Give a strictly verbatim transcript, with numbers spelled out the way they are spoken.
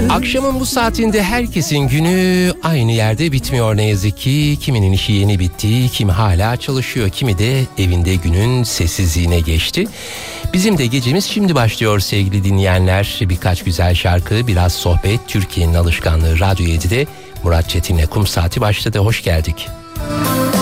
Akşamın bu saatinde herkesin günü aynı yerde bitmiyor ne yazık ki. Kiminin işi yeni bitti, kimi hala çalışıyor, kimi de evinde günün sessizliğine geçti. Bizim de gecemiz şimdi başlıyor sevgili dinleyenler. Birkaç güzel şarkı, biraz sohbet, Türkiye'nin alışkanlığı Radyo yedide Murat Çetin'le Kum Saati başladı. Hoş geldik.